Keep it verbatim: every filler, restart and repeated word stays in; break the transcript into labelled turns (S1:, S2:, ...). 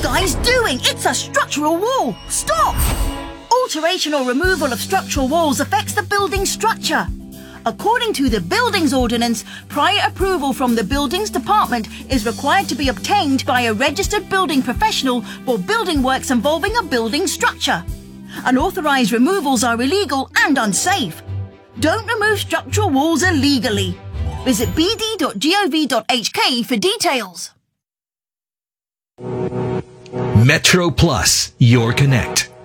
S1: guys doing? It's a structural wall! Stop! Alteration or removal of structural walls affects the building structure. According to the Buildings Ordinance, prior approval from the Buildings Department is required to be obtained by a registered building professional for building works involving a building structure. Unauthorized removals are illegal and unsafe. Don't remove structural walls illegally. Visit b d dot gov dot h k for details.
S2: Metro Plus, your connect.